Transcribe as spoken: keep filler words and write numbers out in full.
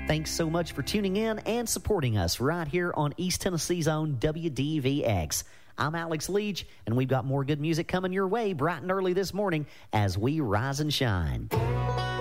Thanks so much for tuning in and supporting us right here on East Tennessee's own W D V X. I'm Alex Leach, and we've got more good music coming your way bright and early this morning as we rise and shine.